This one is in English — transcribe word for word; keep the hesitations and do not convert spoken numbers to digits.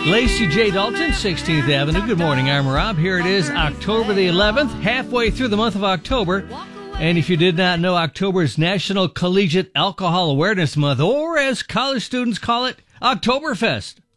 Lacey J. Dalton, sixteenth Avenue. Good morning, I'm Rob. Here it is, October the eleventh, halfway through the month of October. And if you did not know, October is National Collegiate Alcohol Awareness Month, or as college students call it, Oktoberfest.